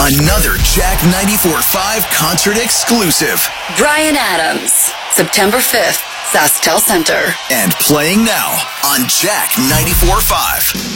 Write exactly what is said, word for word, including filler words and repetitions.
Another Jack ninety-four point five concert exclusive. Bryan Adams, September fifth, SaskTel Center. And playing now on Jack ninety-four point five.